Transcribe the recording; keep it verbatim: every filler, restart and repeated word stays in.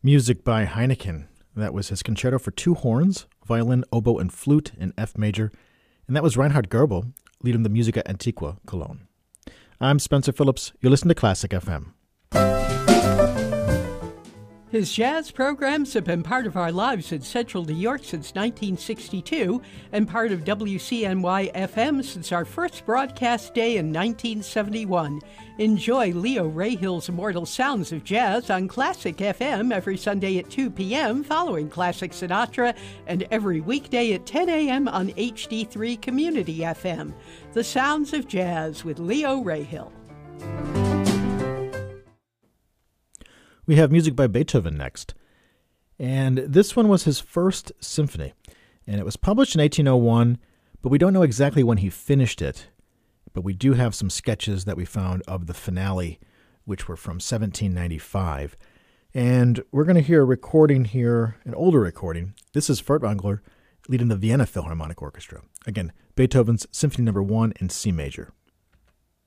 Music by Heineken. That was his concerto for two horns, violin, oboe, and flute in F major. And that was Reinhard Goebel, leading the Musica Antiqua, Cologne. I'm Spencer Phillips. You're listening to Classic F M. His jazz programs have been part of our lives in Central New York since nineteen sixty-two and part of W C N Y F M since our first broadcast day in nineteen seventy-one. Enjoy Leo Rahill's Immortal Sounds of Jazz on Classic F M every Sunday at two p.m. following Classic Sinatra, and every weekday at ten a.m. on H D three Community F M. The Sounds of Jazz with Leo Rahill. We have music by Beethoven next. And this one was his first symphony. And it was published in eighteen oh one, but we don't know exactly when he finished it. But we do have some sketches that we found of the finale, which were from seventeen ninety-five. And we're going to hear a recording here, an older recording. This is Furtwängler leading the Vienna Philharmonic Orchestra. Again, Beethoven's Symphony Number one in C major.